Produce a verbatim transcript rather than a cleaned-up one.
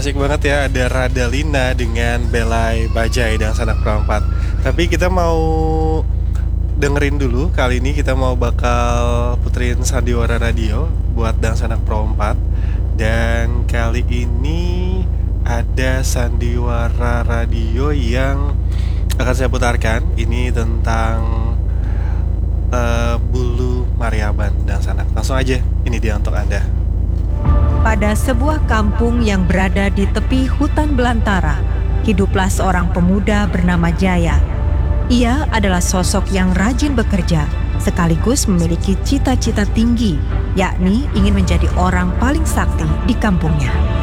Asik banget ya ada Radalina dengan Belai Bajai dan Sanak Perempat. Tapi kita mau dengerin dulu, kali ini kita mau bakal puterin Sandiwara Radio buat Dan Sanak Perempat. Dan kali ini ada Sandiwara Radio yang akan saya putarkan. Ini tentang uh, Bulu Mariaban dan Sanak. Langsung aja, ini dia untuk Anda. Pada sebuah kampung yang berada di tepi hutan belantara, hiduplah seorang pemuda bernama Jaya. Ia adalah sosok yang rajin bekerja, sekaligus memiliki cita-cita tinggi, yakni ingin menjadi orang paling sakti di kampungnya.